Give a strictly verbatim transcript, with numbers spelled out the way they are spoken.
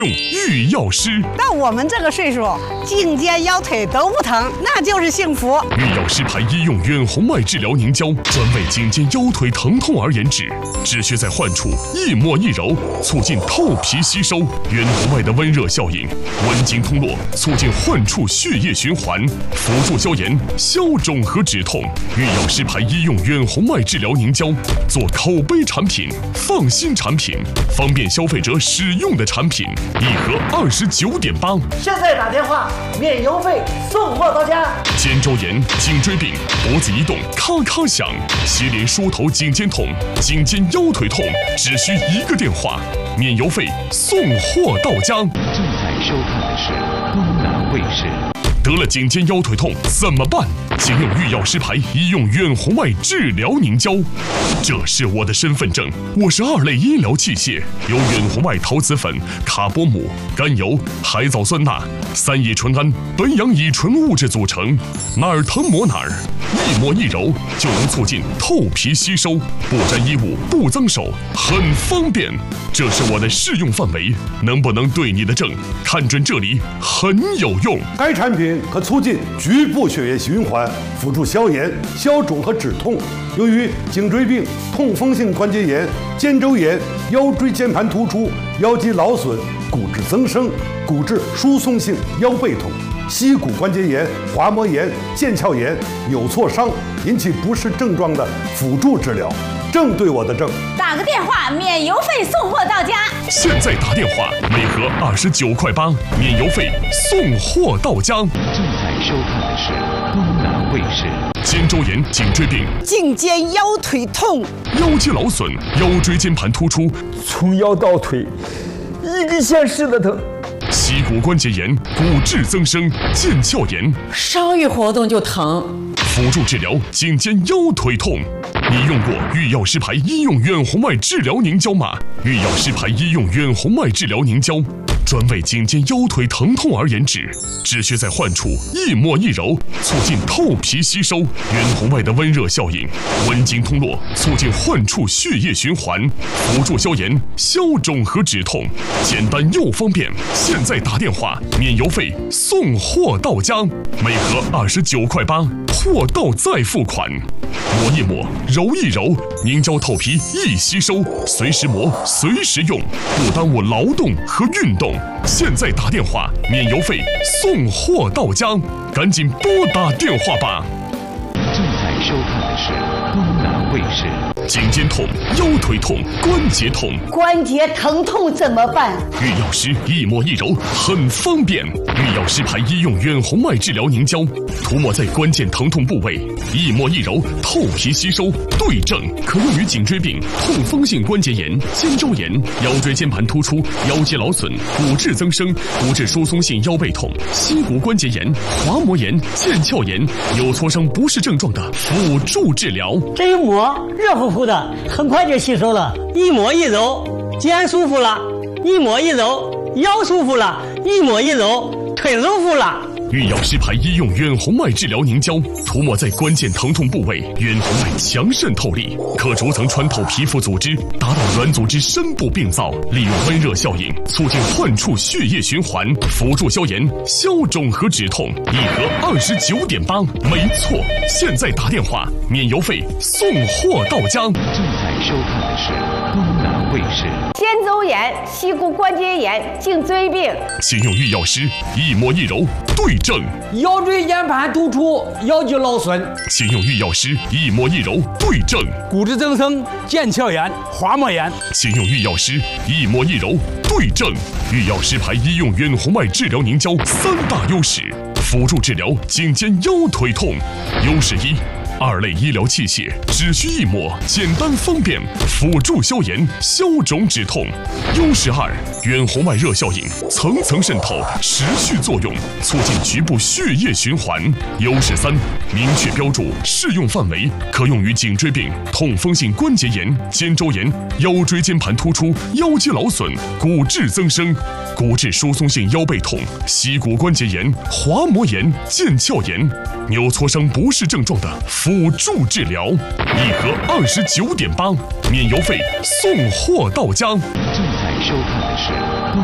用御药师。 到我们这个岁数，颈肩腰腿都不疼，那就是幸福。 御药师牌医用远红外治疗凝胶，专为颈肩腰腿疼痛而研制，只需在患处一抹一揉，促进透皮吸收；远红外的温热效应，温经通络，促进患处血液循环，辅助消炎、消肿和止痛。御药师牌医用远红外治疗凝胶，做口碑产品、放心产品、方便消费者使用的产品。一盒二十九点八， 现在打电话免邮费，送货到家。 肩周炎、颈椎病、脖子移动咔咔响，膝连梳头颈肩痛、颈肩腰腿痛，只需一个电话，免邮费，送货到家。 正在收看的是东南卫视。 得了颈肩腰腿痛怎么办？请用御药师牌医用远红外治疗凝胶，这是我的身份证，我是二类医疗器械，由远红外陶瓷粉、卡波姆、甘油、海藻酸钠、三乙醇胺、苯氧乙醇物质组成，哪儿疼抹哪儿，一抹一揉就能促进透皮吸收，不沾衣物，不脏手，很方便。这是我的适用范围，能不能对你的症，看准这里很有用。 该产品可促进局部血液循环，辅助消炎、消肿和止痛。由于颈椎病、痛风性关节炎、肩周炎、腰椎间盘突出、腰肌劳损、骨质增生、骨质疏松性腰背痛、膝骨关节炎、滑膜炎、腱鞘炎、扭挫伤引起不适症状的辅助治疗，正对我的症。 打个电话，免邮费送货到家。 现在打电话，每盒二十九块八，免邮费，送货到家。 正在收看的是东南卫视。 肩周炎、颈椎病、 颈肩腰腿痛、 腰肌劳损、腰椎间盘突出， 从腰到腿，一根线似的疼。 膝骨关节炎、骨质增生、腱鞘炎， 稍一活动就疼。 辅助治疗颈肩腰腿痛。你用过御药师牌医用远红外治疗凝胶吗？御药师牌医用远红外治疗凝胶，专为颈肩腰腿疼痛而研制，只需在患处一抹一揉，促进透皮吸收；远红外的温热效应，温经通络，促进患处血液循环，辅助消炎、消肿和止痛，简单又方便。现在打电话，免邮费，送货到家，每盒二十九块八，货到再付款。抹一抹，揉一揉，凝胶透皮易吸收，随时磨，随时用，不耽误劳动和运动。现在打电话，免邮费，送货到家，赶紧拨打电话吧。 正在收看的是东南卫视。 颈肩痛、腰腿痛、关节痛， 关节疼痛怎么办？ 御药师一抹一揉很方便。御药师牌医用远红外治疗凝胶，涂抹在关键疼痛部位，一抹一揉透皮吸收，对症，可用于颈椎病、痛风性关节炎、肩周炎、腰椎间盘突出、腰肌劳损、骨质增生、骨质疏松性腰背痛、膝骨关节炎、滑膜炎、腱鞘炎、扭挫伤不适症状的辅助治疗。 这一抹热乎乎的，很快就吸收了。一抹一揉，肩舒服了；一抹一揉，腰舒服了；一抹一揉，腿舒服了。 御药师牌医用远红外治疗凝胶，涂抹在关键疼痛部位，远红外强渗透力，可逐层穿透皮肤组织，达到软组织深部病灶，利用温热效应，促进患处血液循环，辅助消炎、消肿和止痛。一盒二十九点八，没错。现在打电话，免邮费，送货到家。 正在收看的是东南卫视。 肩周炎、膝骨关节炎、颈椎病， 请用御药师一抹一揉对症。 腰椎间盘突出、腰肌劳损， 请用御药师一抹一揉对症。 骨质增生、腱鞘炎、滑膜炎， 请用御药师一抹一揉对症。御药师牌医用远红外治疗凝胶三大优势，辅助治疗颈肩腰腿痛。优势一，二类医疗器械，只需一抹，简单方便，辅助消炎、消肿止痛。优势二，远红外热效应，层层渗透，持续作用，促进局部血液循环。优势三，明确标注适用范围，可用于颈椎病、痛风性关节炎、肩周炎、腰椎间盘突出、腰肌劳损、骨质增生、骨质疏松性腰背痛、膝骨关节炎、滑膜炎、腱鞘炎、扭挫伤不适症状的辅助治疗。一盒二十九点八，免邮费，送货到家。 正在收看的是